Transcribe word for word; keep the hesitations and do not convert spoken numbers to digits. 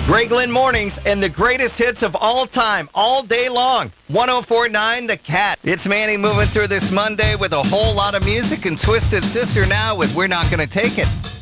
Greg Lynn Mornings and the greatest hits of all time, all day long. one oh four point nine The Cat. It's Manny moving through this Monday with a whole lot of music and Twisted Sister now with We're Not Gonna Take It.